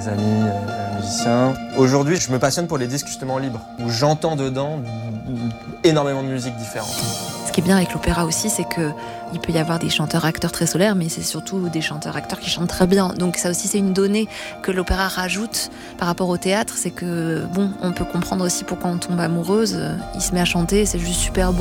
mes amis musiciens. Aujourd'hui, je me passionne pour les disques justement libres, où j'entends dedans énormément de musiques différentes. Ce qui est bien avec l'opéra aussi, c'est qu'il peut y avoir des chanteurs-acteurs très solaires, mais c'est surtout des chanteurs-acteurs qui chantent très bien. Donc ça aussi, c'est une donnée que l'opéra rajoute par rapport au théâtre, c'est que, bon, on peut comprendre aussi pourquoi on tombe amoureuse, il se met à chanter, c'est juste super beau.